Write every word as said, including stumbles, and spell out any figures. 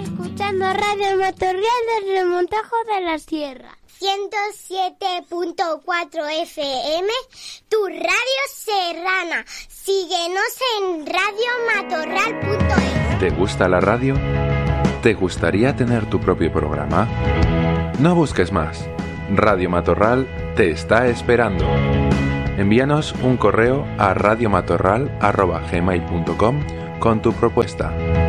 escuchando Radio Matorral del Remontajo de la Sierra. ciento siete punto cuatro F M, tu radio serrana. Síguenos en radio matorral punto es. ¿Te gusta la radio? ¿Te gustaría tener tu propio programa? No busques más. Radio Matorral te está esperando. Envíanos un correo a radiomatorral arroba gmail punto com con tu propuesta.